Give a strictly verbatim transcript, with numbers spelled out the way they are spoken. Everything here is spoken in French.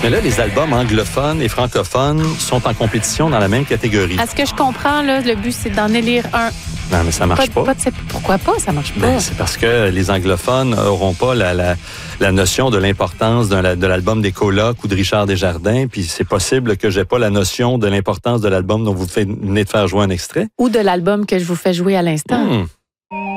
Mais là, les albums anglophones et francophones sont en compétition dans la même catégorie. À ce que je comprends, là, le but, c'est d'en élire un. Non, mais ça marche pas. pas. pas de, pourquoi pas? Ça marche pas. Ben, c'est parce que les anglophones n'auront pas la, la, la notion de l'importance d'un, de l'album des Colocs ou de Richard Desjardins, puis c'est possible que j'ai pas la notion de l'importance de l'album dont vous venez de faire jouer un extrait. Ou de l'album que je vous fais jouer à l'instant. Hmm.